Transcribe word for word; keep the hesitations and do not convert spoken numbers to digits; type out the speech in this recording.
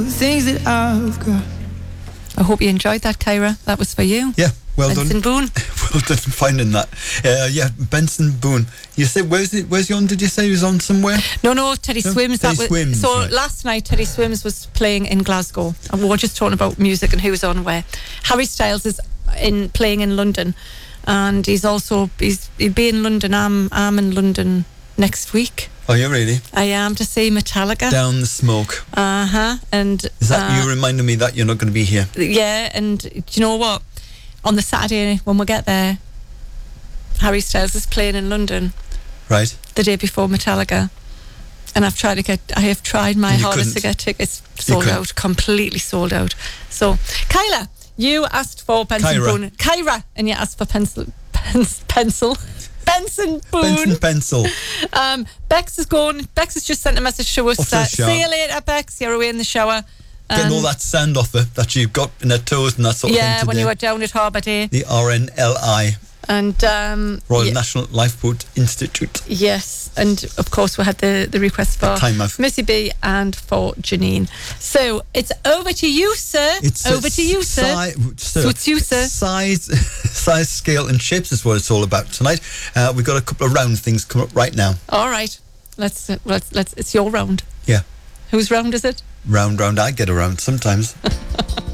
Things that I've got. I hope you enjoyed that, Kyra. That was for you. Yeah, well Benson done. Boone. Well done finding that. Uh, yeah, Benson Boone. You said, where's it? Where's he on? Did you say he was on somewhere? No, no, Teddy No? Swims. Teddy that was, Swims, so right. last night, Teddy Swims was playing in Glasgow. And we were just talking about music and who's on where. Harry Styles is in playing in London. And he's also, he's, he'll be in London. I'm, I'm in London next week. Oh, you really? I am to see Metallica. Down the smoke. Uh huh. And Is that uh, you reminding me that you're not going to be here? yeah, and do you know what? On the Saturday when we get there, Harry Styles is playing in London Right. the day before Metallica, and I've tried to get. I have tried my You hardest to couldn't. get tickets. Sold couldn't. out, completely sold out. So, Kyla, you asked for Benson Kyra. Boone, Kyra, and you asked for pencil, pens, pencil. Benson Boone. Benson Pencil. Um, Bex is going. Bex has just sent a message to us. Off to the Uh, shower. see you later, Bex. You're away in the shower. Getting Um, all that sand off her that you've got in her toes and that sort of yeah, thing when today. you were down at Harbour Day. The R N L I, And um, Royal ye- National Lifeboat Institute. yes, and of course we had the, the request for time of- Missy B and for Janine. So it's over to you, sir. It's over a to you, sir. si- sir. So it's you, sir. Size, size, scale, and shapes is what it's all about tonight. Uh, we've got a couple of round things coming up right now. All right, let's uh, let's let's. It's your round. Yeah, Whose round is it? round, round. I get around sometimes.